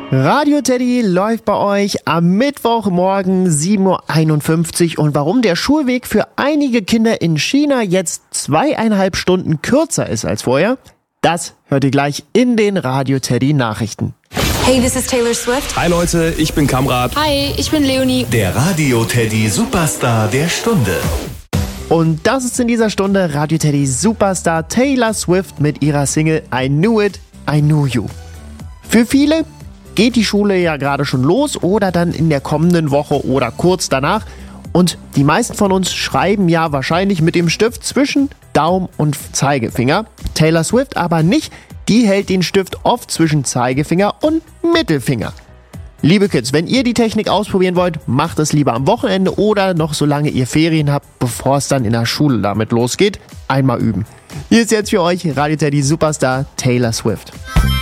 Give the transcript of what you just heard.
Radio Teddy läuft bei euch am Mittwochmorgen 7.51 Uhr. Und warum der Schulweg für einige Kinder in China jetzt 2,5 Stunden kürzer ist als vorher, das hört ihr gleich in den Radio Teddy Nachrichten. Hey, this is Taylor Swift. Hi Leute, ich bin Kamrat. Hi, ich bin Leonie. Der Radio Teddy Superstar der Stunde. Und das ist in dieser Stunde Radio Teddy Superstar Taylor Swift mit ihrer Single I Knew It, I Knew You. Für viele geht die Schule ja gerade schon los oder dann in der kommenden Woche oder kurz danach. Und die meisten von uns schreiben ja wahrscheinlich mit dem Stift zwischen Daumen und Zeigefinger. Taylor Swift aber nicht. Die hält den Stift oft zwischen Zeigefinger und Mittelfinger. Liebe Kids, wenn ihr die Technik ausprobieren wollt, macht es lieber am Wochenende oder noch solange ihr Ferien habt, bevor es dann in der Schule damit losgeht. Einmal üben. Hier ist jetzt für euch Radio Teddy Superstar Taylor Swift.